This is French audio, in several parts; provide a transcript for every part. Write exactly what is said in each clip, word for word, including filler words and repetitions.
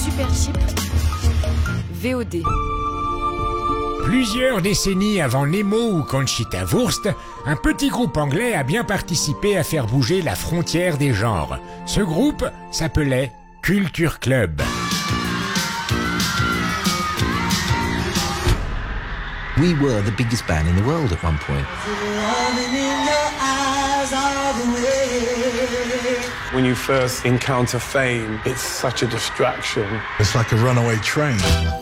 Superchip, V O D. Plusieurs décennies avant Nemo ou Conchita Wurst, un petit groupe anglais a bien participé à faire bouger la frontière des genres. Ce groupe s'appelait Culture Club. We were the biggest band in the world at one point. When you first encounter fame, it's such a distraction. It's like a runaway train.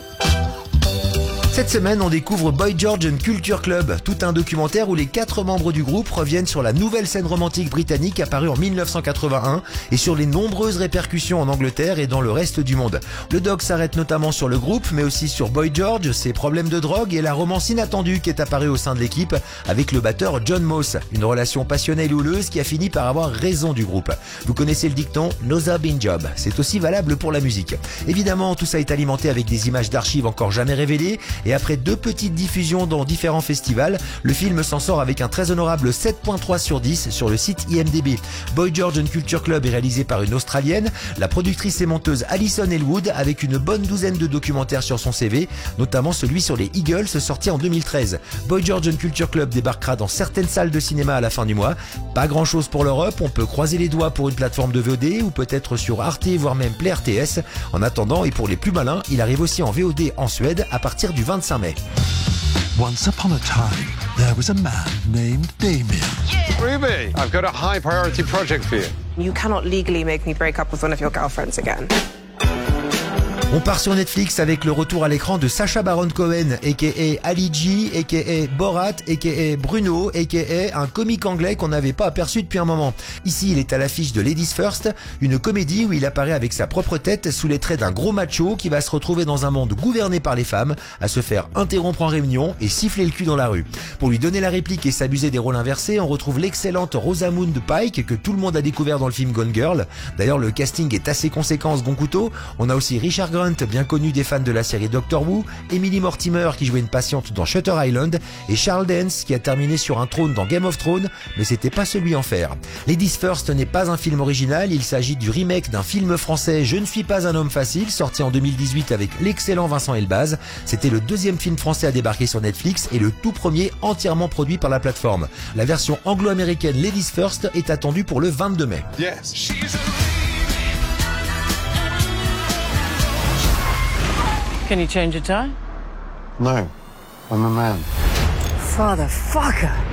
Cette semaine, on découvre Boy George and Culture Club, tout un documentaire où les quatre membres du groupe reviennent sur la nouvelle scène romantique britannique apparue en mille neuf cent quatre-vingt-un et sur les nombreuses répercussions en Angleterre et dans le reste du monde. Le doc s'arrête notamment sur le groupe, mais aussi sur Boy George, ses problèmes de drogue et la romance inattendue qui est apparue au sein de l'équipe avec le batteur John Moss. Une relation passionnelle et houleuse qui a fini par avoir raison du groupe. Vous connaissez le dicton « Another Bin Job ». C'est aussi valable pour la musique. Évidemment, tout ça est alimenté avec des images d'archives encore jamais révélées. Et après deux petites diffusions dans différents festivals, le film s'en sort avec un très honorable sept virgule trois sur dix sur le site I M D B. Boy George and Culture Club est réalisé par une Australienne, la productrice et monteuse Alison Elwood, avec une bonne douzaine de documentaires sur son C V, notamment celui sur les Eagles sorti en deux mille treize. Boy George and Culture Club débarquera dans certaines salles de cinéma à la fin du mois. Pas grand chose pour l'Europe, on peut croiser les doigts pour une plateforme de V O D ou peut-être sur Arte voire même Play R T S. En attendant, et pour les plus malins, il arrive aussi en V O D en Suède à partir du vingt-cinq mai. Once upon a time, there was a man named Damien. Yeah. Ruby, I've got a high priority project for you. You cannot legally make me break up with one of your girlfriends again. On part sur Netflix avec le retour à l'écran de Sacha Baron Cohen, aka Ali G, aka Borat, aka Bruno, aka un comique anglais qu'on n'avait pas aperçu depuis un moment. Ici, il est à l'affiche de Ladies First, une comédie où il apparaît avec sa propre tête sous les traits d'un gros macho qui va se retrouver dans un monde gouverné par les femmes, à se faire interrompre en réunion et siffler le cul dans la rue. Pour lui donner la réplique et s'abuser des rôles inversés, on retrouve l'excellente Rosamund Pike que tout le monde a découvert dans le film Gone Girl. D'ailleurs, le casting est assez conséquent, ce bon couteau. On a aussi Richard Grant, bien connu des fans de la série Doctor Who, Emily Mortimer qui jouait une patiente dans Shutter Island et Charles Dance qui a terminé sur un trône dans Game of Thrones, mais c'était pas celui en fer. Ladies First n'est pas un film original, il s'agit du remake d'un film français Je ne suis pas un homme facile, sorti en deux mille dix-huit avec l'excellent Vincent Elbaz. C'était le deuxième film français à débarquer sur Netflix et le tout premier entièrement produit par la plateforme. La version anglo-américaine Ladies First est attendue pour le vingt-deux mai. Yes. Can you change a tie? No, I'm a man. Father fucker.